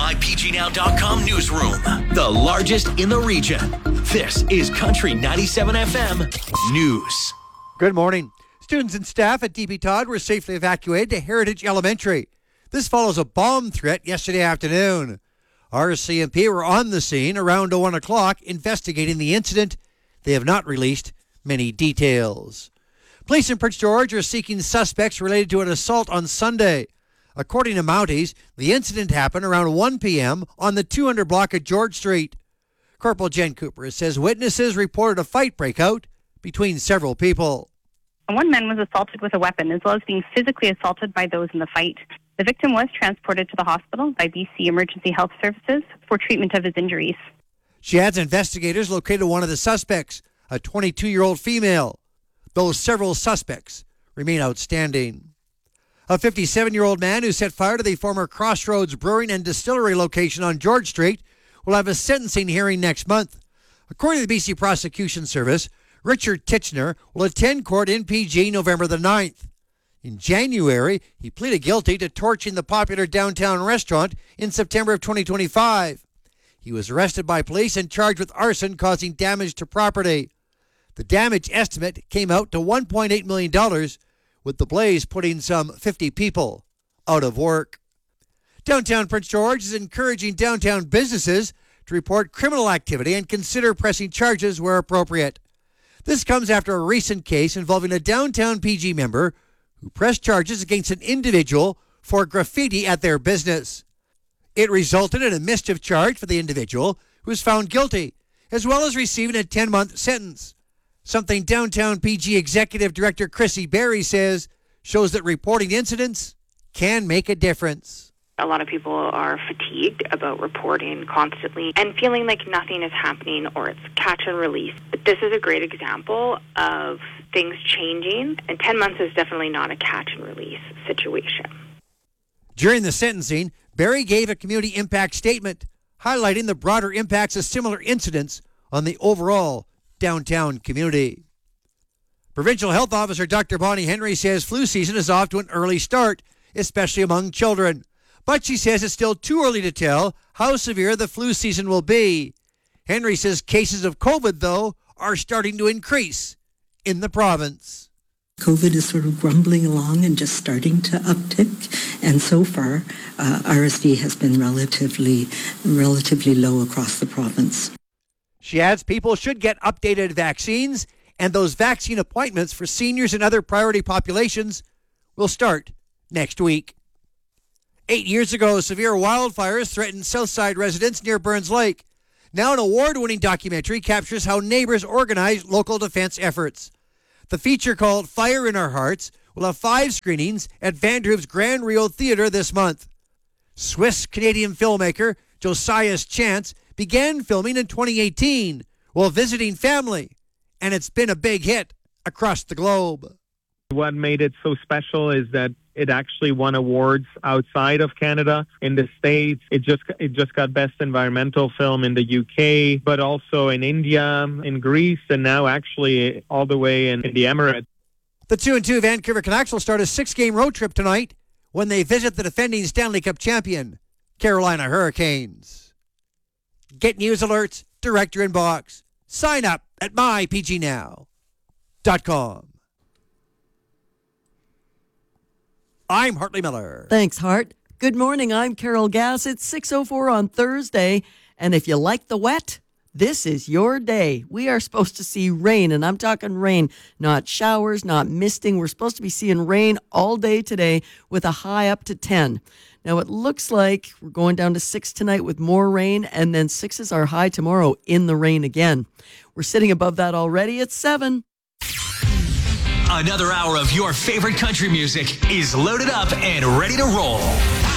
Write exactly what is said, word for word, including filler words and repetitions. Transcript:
my p g now dot com newsroom, the largest in the region. This is Country ninety-seven F M News. Good morning. Students and staff at D P Todd were safely evacuated to Heritage Elementary. This follows a bomb threat yesterday afternoon. R C M P were on the scene around one o'clock investigating the incident. They have not released many details. Police in Prince George are seeking suspects related to an assault on Sunday. According to Mounties, the incident happened around one p.m. on the two hundred block of George Street. Corporal Jen Cooper says witnesses reported a fight break out between several people. One man was assaulted with a weapon as well as being physically assaulted by those in the fight. The victim was transported to the hospital by B C Emergency Health Services for treatment of his injuries. She adds investigators located one of the suspects, a twenty-two-year-old female. Those several suspects remain outstanding. A fifty-seven-year-old man who set fire to the former Crossroads Brewing and Distillery location on George Street will have a sentencing hearing next month. According to the B C Prosecution Service, Richard Titchener will attend court in P G November the ninth. In January, he pleaded guilty to torching the popular downtown restaurant in September of twenty twenty-five. He was arrested by police and charged with arson causing damage to property. The damage estimate came out to one point eight million dollars, with the blaze putting some fifty people out of work. Downtown Prince George is encouraging downtown businesses to report criminal activity and consider pressing charges where appropriate. This comes after a recent case involving a downtown P G member who pressed charges against an individual for graffiti at their business. It resulted in a mischief charge for the individual, who was found guilty, as well as receiving a ten-month sentence. Something downtown P G Executive Director Chrissy Berry says shows that reporting incidents can make a difference. A lot of people are fatigued about reporting constantly and feeling like nothing is happening or it's catch and release. But this is a great example of things changing, and ten months is definitely not a catch and release situation. During the sentencing, Berry gave a community impact statement highlighting the broader impacts of similar incidents on the overall downtown community. Provincial Health Officer Doctor Bonnie Henry says flu season is off to an early start, especially among children. But she says it's still too early to tell how severe the flu season will be. Henry says cases of COVID, though, are starting to increase in the province. COVID is sort of grumbling along and just starting to uptick, and so far uh, R S V has been relatively, relatively low across the province. She adds people should get updated vaccines, and those vaccine appointments for seniors and other priority populations will start next week. Eight years ago, severe wildfires threatened Southside residents near Burns Lake. Now an award-winning documentary captures how neighbors organize local defense efforts. The feature, called Fire in Our Hearts, will have five screenings at Vanderhoof's Grand Rio Theatre this month. Swiss-Canadian filmmaker Josias Chance began filming in twenty eighteen while visiting family, and it's been a big hit across the globe. What made it so special is that it actually won awards outside of Canada. In the States, it just it just got Best Environmental Film in the U K, but also in India, in Greece, and now actually all the way in, in the Emirates. The two and two Vancouver Canucks will start a six-game road trip tonight when they visit the defending Stanley Cup champion, Carolina Hurricanes. Get news alerts direct your inbox. Sign up at my p g now dot com. I'm Hartley Miller. Thanks, Hart. Good morning. I'm Carol Gass. It's six oh four on Thursday. And if you like the wet, this is your day. We are supposed to see rain, and I'm talking rain, not showers, not misting. We're supposed to be seeing rain all day today with a high up to ten. Now, it looks like we're going down to six tonight with more rain, and then six is our high tomorrow in the rain again. We're sitting above that already at seven. Another hour of your favorite country music is loaded up and ready to roll.